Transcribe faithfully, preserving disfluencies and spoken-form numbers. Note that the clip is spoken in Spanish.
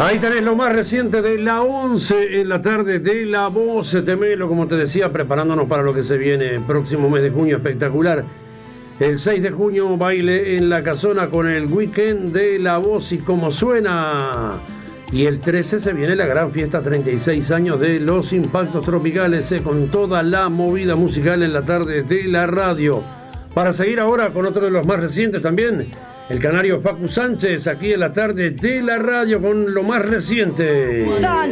Ahí tenés lo más reciente de la once en la tarde de La Voz de Melo, como te decía, preparándonos para lo que se viene el próximo mes de junio espectacular. El seis de junio, baile en la Casona con el weekend de La Voz y cómo suena. Y el trece se viene la gran fiesta, treinta y seis años de los Impactos Tropicales, eh, con toda la movida musical en la tarde de la radio. Para seguir ahora con otro de los más recientes también, el canario Facu Sánchez, aquí en la tarde de la radio con lo más reciente.